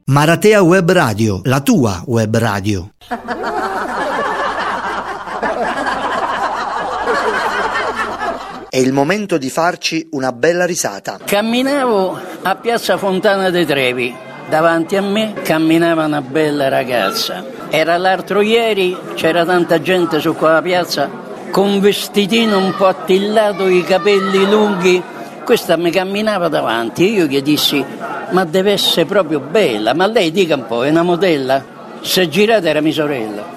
Maratea Web Radio, la tua web radio. È il momento di farci una bella risata. Camminavo a Piazza Fontana dei Trevi. Davanti a me camminava una bella ragazza. Era l'altro ieri, c'era tanta gente su quella piazza con vestitino un po' attillato, i capelli lunghi. Questa mi camminava davanti e io gli dissi: ma deve essere proprio bella, ma lei dica un po', è una modella? Se girate era mia sorella.